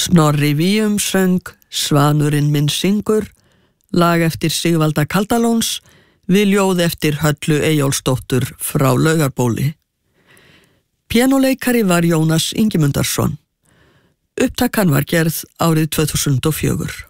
Snorri Víum söng Svanurinn minn syngur, lag eftir Sigvalda Kaldalóns, við ljóð eftir Höllu Eyjólfsdóttur frá Laugarbóli. Píanóleikari var Jónas Ingimundarson. Upptakan var gerð árið 2004.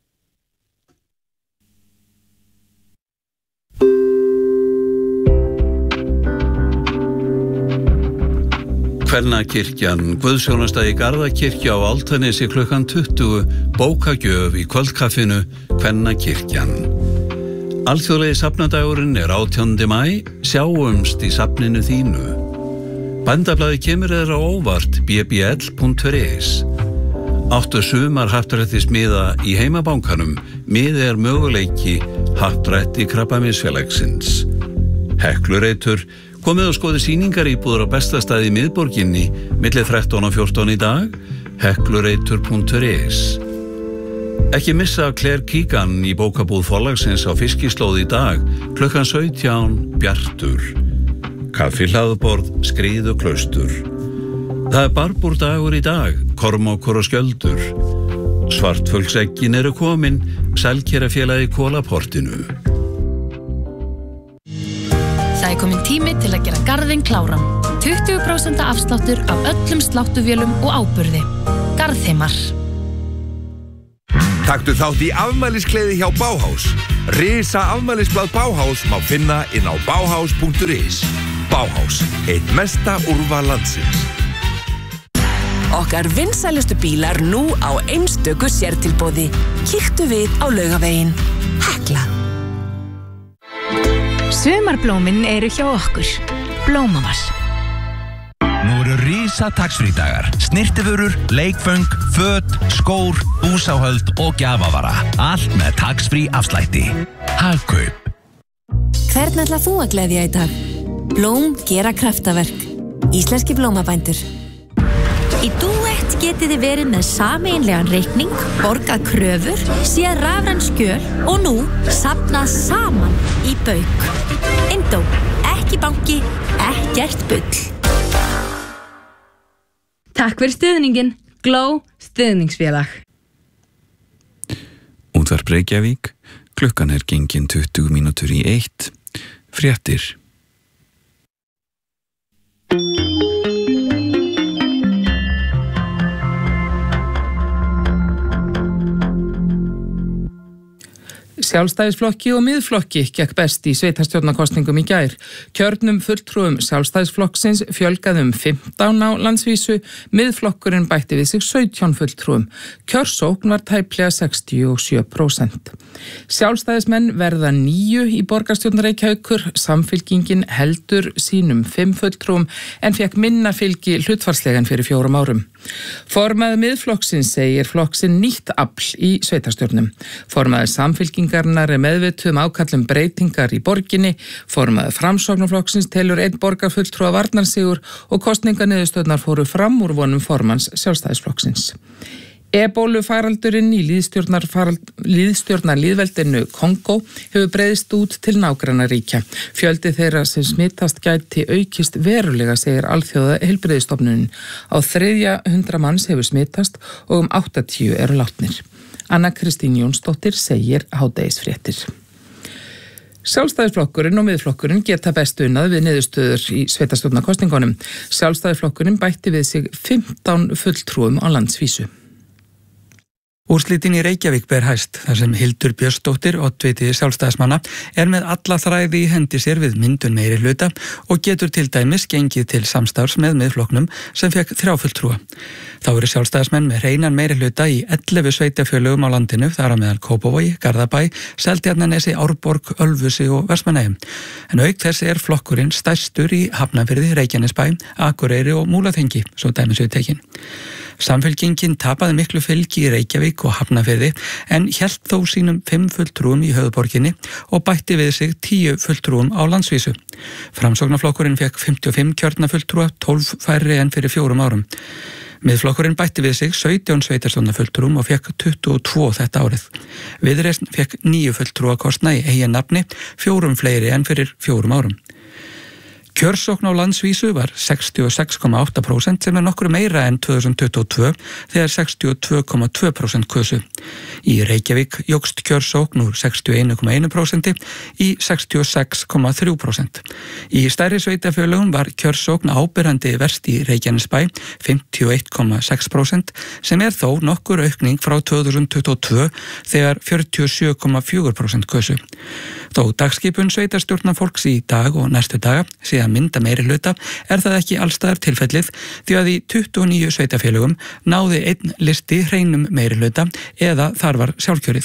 Kvennakirkjan, guðsjónastað í Garðakirkju á Álftanesi klukkan 20, bókagjöf í kvöldkaffinu Kvennakirkjan. Alþjóðlegi safnadagurinn 18. maí, sjáumst í safninu þínu. Bændablaðið kemur þér á óvart bbl.is. 8 sumar happdrættismiða í heimabankanum, miði möguleiki happdrætti Krabbameinsfélagsins. Heklureitur, komið og skoði sýningar íbúður á bestastað í miðborginni milli 13 og 14 í dag, heklureitur.is. Ekki missa Claire Keegan í bókabúð Forlagsins á Fiskislóð í dag, klukkan 17, bjartur. Kaffi hlaðborð, skrið og klaustur. Það barbúrdagur í dag, kormokkur og skjöldur. Svartfuglseggin eru komin, Selkerafélagi í Kolaportinu. Það komin tími til að gera garðinn kláran. 20% afsláttur af öllum sláttuvélum og áburði. Garðheimar. Taktu þátt í afmæliskleði hjá Bauhaus. Risa afmælisblað Bauhaus má finna inn á bauhaus.is. Bauhaus, eitt mesta úrval landsins. Okkar vinsælustu bílar nú á einstöku sértilboði. Kíktu við á Laugaveginn. Hekla. Sumarblómin eru hjá okkur. Blómaval. Nú eru risa tax-free-dagar. Snirtivörur, leikföng, föt, skór, búsáhöld og gjafavara. Allt með tax-free afslætti. Hagkaup. Hvern ætlar þú að gleðja í dag? Blóm gera kraftaverk. Íslenski blómabændur. Í Duett getið þið verið með sameiginlegan reikning, borgað kröfur, séð rafræn skjöl og nú safnað saman í bauk. Indó, ekki banki, ekkert bull. Takk fyrir stuðningin. Gló stuðningsfélag. Útvarp Reykjavík. Klukkan gengin 20 mínútur í 1. Fréttir. Sjálfstæðisflokki og miðflokki gekk best í sveitarstjórnarkosningum í gær. Kjörnum fulltrúum Sjálfstæðisflokksins fjölgaði 15 á landsvísu, miðflokkurinn bætti við sig 17 fulltrúum. Kjörsókn var tæplega 67%. Sjálfstæðismenn verða 9 í borgarstjórnar Reykjavíkur, Samfylkingin heldur sínum 5 fulltrúum en fékk minna fylgi hlutfallslega en fyrir 4 árum. Formaður miðflokksins segir flokksinn nýtt afl í sveitarstjórnum. Formaður Samfylkingarinnar meðvituð ákallum breytingar í borginni. Formaður Framsóknarflokksins telur einn borgarfulltrúa varnarsigur og kosninganiðurstöðnar fóru fram úr vonum formanns Sjálfstæðisflokksins. Ebólufaraldurinn í lýðstjórnarlýðveldinu Kongó hefur breiðst út til nágrannaríkja. Fjöldi þeirra sem smittast gæti aukist verulega, segir Alþjóða heilbrigðisstofnunin. Á 300 manns hefur smittast og 80 eru látnir. Anna Kristín Jónsdóttir segir hádegisfréttir. Sjálfstæðisflokkurinn og miðflokkurinn geta best unnað við niðurstöður í sveitarstjórnarkosningunum. Sjálfstæðisflokkurinn bætti við sig 15 fulltrúum á landsvísu. Úrslitin í Reykjavík ber hæst, þar sem Hildur Björnsdóttir, oddviti sjálfstæðismanna, með alla þræði í hendi sér við myndun meiri hluta og getur til dæmis gengið til samstarfs með miðflokknum sem fekk 3 fulltrúa. Þá eru sjálfstæðismenn með hreinan meiri hluta í 11 sveitarfélögum á landinu, þar á meðal Kópavogi, Garðabæ, Seltjarnarnesi, Árborg, Ölfusi og Vestmannaeyjum. En auk þess flokkurinn stærstur í Hafnarfirði, Reykjanesbæ, Akureyri og Múlaþingi, svo dæmi séu tekin. Samfylkingin tapaði miklu fylgi í Reykjavík og Hafnarfirði en hélt þó sínum 5 fulltrúum í höfuðborginni og bætti við sig 10 fulltrúum á landsvísu. Framsóknarflokkurinn fekk 55 kjörna fulltrúa, 12 færri en fyrir 4 árum. Miðflokkurinn bætti við sig 17 sveitarstjórnarfulltrúum og fekk 22 þetta árið. Viðreisn fekk 9 fulltrúa kostna í eigin nafni, 4 fleiri en fyrir 4 árum. Kjörsókn á landsvísu var 66,8% sem nokkru meira en 2022 þegar 62,2% kusu. Í Reykjavík jókst kjörsókn úr 61,1% í 66,3%. Í stærri sveitarfélögum var kjörsókn áberandi verst í Reykjanesbæ 51,6% sem þó nokkur aukning frá 2022 þegar 47,4% kusu. Þó dagskipun sveitarstjórnarfólks í dag og næstu daga sé að mynda meiri hluta það ekki allstaðar tilfellið því að í 29 sveitarfélögum náði einn listi hreinum meiri hluta eða þar var sjálfkjörið.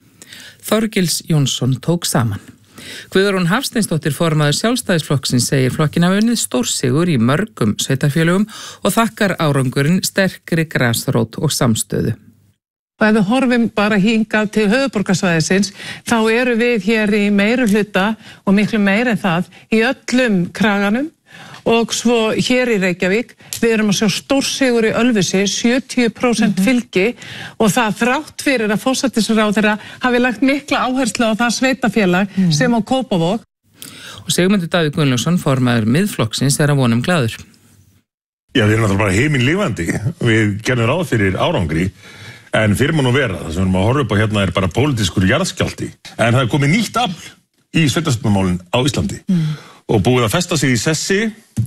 Þorgils Jónsson tók saman. Guðrún Hafsteinsdóttir formaður Sjálfstæðisflokksins segir flokkin hafi unnið stórsigur í mörgum sveitarfélögum og þakkar árangurinn sterkri grasrót og samstöðu. Og ef við horfum bara hingað til höfuðborgarsvæðisins, þá eru við hér í meirihluta og miklu meira en það í öllum kraganum og svo hér í Reykjavík. Við erum að sjá stórsigur í Ölfusi, 70% fylgi og það þrátt fyrir að forsætisráðherra hafi lagt mikla áherslu á það sveitafélag sem á Kópavog. Og Sigmundur Davíð Gunnlaugsson, formaður Miðflokksins, að vonum glaður. Já, við erum náttúrulega bara heiminn-lifandi. Við gerum ráð fyrir árangri. En fyrir má nú vera, það sem við erum að horfa upp á hérna bara pólitískur jarðskjálfti. En það komið nýtt afl í sveitarstjórnarmálin á Íslandi og búið að festa sig í sessi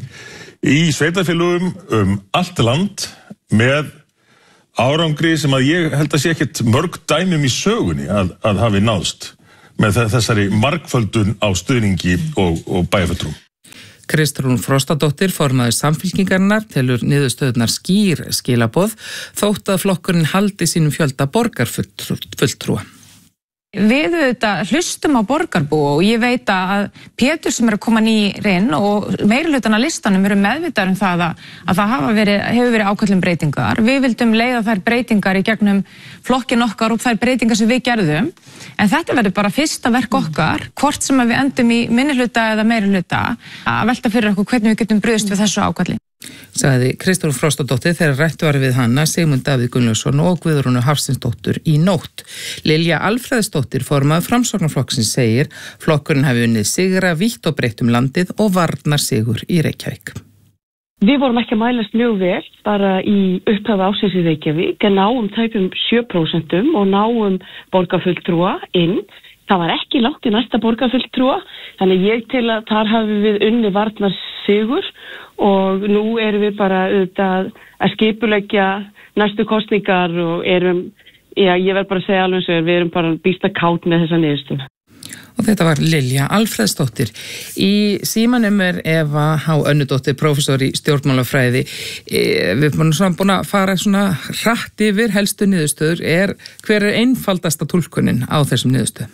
í sveitarfélögum allt land með árangri sem að ég held að sé ekkert mörg dæmum í sögunni að hafi náðst með þessari margföldun á stuðningi og bæjarfulltrúum. Kristrún Frostadóttir, formaður Samfylkingarinnar, telur niðurstöðurnar skýr skilaboð þótt að flokkurinn haldi sínum fjölda borgarfulltrúa. Við hlustum á borgarbú og ég veit að Pétur sem að koma nýrinn og meirihlutan af listanum eru meðvitaður það að það hefur verið ákveðnum breytingar. Við vildum leiða þær breytingar í gegnum flokkin okkar og þær breytingar sem við gerðum. En þetta verður bara fyrsta verk okkar, hvort sem við endum í minnihluta eða meirihluta, að velta fyrir okkur hvernig við getum brugðist við þessu ákvæði. Sagði Kristrún Frostadóttir þegar rætt var við hana, Sigmund Davíð Gunnlaugsson og Guðrúnu Hafsteinsdóttur í nótt. Lilja Alfreðsdóttir, formaður Framsóknarflokksins, segir flokkurinn hafi unnið sigra vítt og breytt landið og varnar sigur í Reykjavík. Við vorum ekki að mælast mjög vel bara í upphafi ársins í Reykjavík en náum tæpum 7% og náum borgarfulltrúa inn. Það var ekki langt í næsta borgarfulltrúa, þannig ég til að þar hafi við unnið varnar sigur og nú erum við bara að skipuleggja næstu kosningar og ég verð bara að segja alveg eins og við erum bara býsta kátt með þessa niðurstöðu. Og þetta var Lilja Alfreðsdóttir. Í símanum Eva H. Önnudóttir, prófessor í stjórnmálafræði. Við erum búin að fara hratt yfir helstu niðurstöður. Hver einfaldasta túlkunin á þessum niðurstöðum?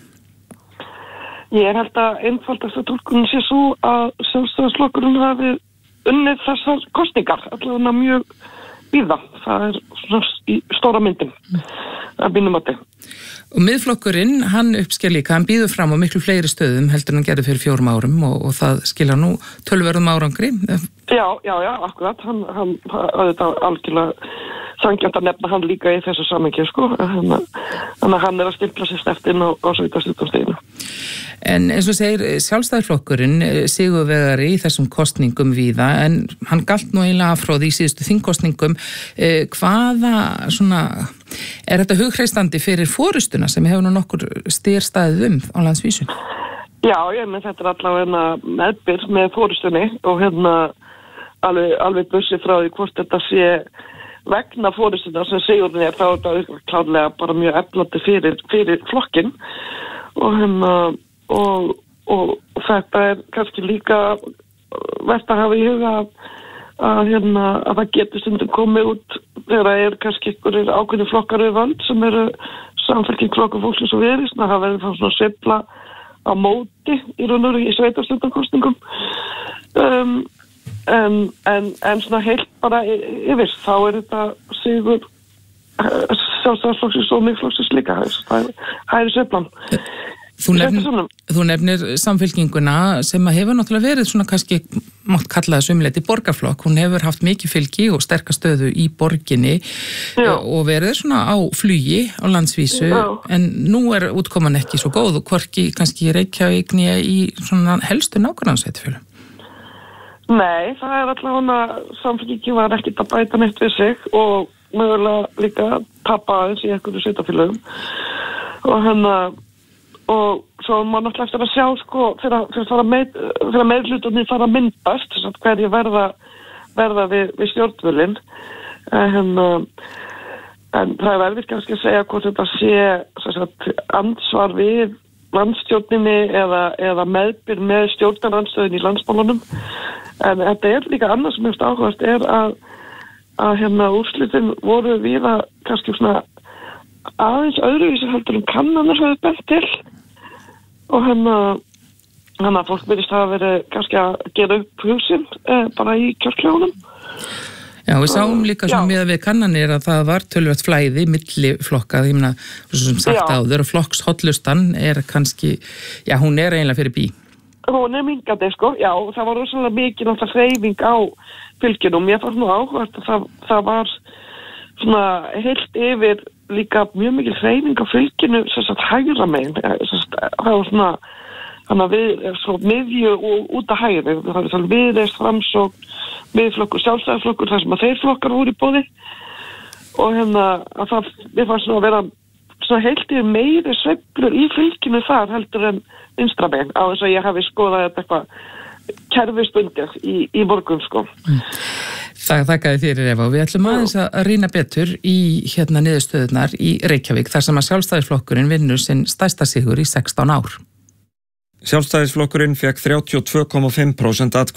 Ég held að einfaldasta túlkunin sé svo að Sjálfstæðisflokkurinn hafi unnið þessar kosningar, allavega mjög víða. Það svona í stóra myndin að mínum mati. Og Miðflokkurinn, hann uppsker líka, hann býður fram á miklu fleiri stöðum heldur en hann gerði fyrir 4 árum og það skilja nú tölverðum árangri. Já, akkurat. Hann auðvitað algjörlega sanngjarnt að nefna hann líka í þessu samhengi, sko. Þannig að hann að stimpla sér stertinn á sveitarstjórnarstiginu. En eins og segir Sjálfstæðisflokkurinn sigurvegari í þessum kosningum víða, en hann galt nú eiginlega afhróði í síðustu þingkosningum. Hvaða þetta hugreistandi fyrir forystuna sem hefur nú nokkur styrstaðið á landsvísu? Já, þetta allavega meðbyr með forystunni og alveg bussi frá því hvort þetta sé vegna forystuna sem sigurinn þá er þetta klárlega bara mjög eflandi fyrir flokkin og þetta er kannski líka vert að hafa í huga að það getur stundum komið út þegar það er kannski einhverjir ákveðnir flokkar við völd sem eru Samfylking, Flokkur fólksins og Viðreisn, það verður þá svona sveifla á móti í raun og veru í sveitarstjórnarkosningum en svona heilt bara yfir þá er þetta sigur Sjálfstæðisflokksins og Miðflokksins líka það er sveiflan. Þú nefnir Samfylkinguna sem hefur náttúrulega verið svona kannski mátt kalla það sumleiti borgarflokk, hún hefur haft mikið fylgi og sterka stöðu í borginni og verið svona á flugi á landsvísu en nú er útkoman ekki svo góð og hvorki kannski Reykjavík né í svona helstu nágrannsveitarfélögum. Nei, það allavega Samfylkingin var ekkert að bæta neitt við sig og mögulega líka tapa aðeins í einhverju sveitarfélögum og svo má náttúrulega eftir að sjá sko fyrir meirhlutarnir fara að myndast hverju verða við stjórnvölinn en það erfitt kannski að segja hvort þetta sé ansvar við landsstjórninni eða meðbyr með stjórnarandstöðin í landsmálunum en þetta líka annað sem hefst áhugast að úrslitin voru víða kannski svona aðeins öðruvísi heldur kannanir höfðu bent til og að fólk virðist hafa verið kannski að gera upp hugsin bara í kjörklefunum. Já, við sáum líka svo með við kannanir að það var tölvöld flæði milli flokka, ég meina, sem sagt áður og flokkshollustan kannski, hún eiginlega fyrir bí. Hún mingandi, sko, það var rosalega mikið náttúrulega hreyfing á fylkinu og mér fannst nú áhugavert að það var svona heilt yfir líka mjög mikil hreyfing á fylkinu sem sagt hægra megin, það var svona þannig að við svo miðju og út að hægri, það er svona Viðreisn, Framsókn, Miðflokkur, Sjálfstæðisflokkur, þar sem að þeir flokkar voru í boði og að það, mér fannst svona að vera svona heilt yfir meiri sveiflur í fylkinu þar heldur en vinstra megin á þess að ég hafi skoðað þetta eitthvað kerfisbundið í morgun sko. Þakkaði þér Eva og við ætlum aðeins að rýna betur í niðurstöðurnar í Reykjavík þar sem að Sjálfstæðisflokkurinn vinnur sinn stærsta sigur í 16 ár. Sjálfstæðisflokkurinn fékk 32,5%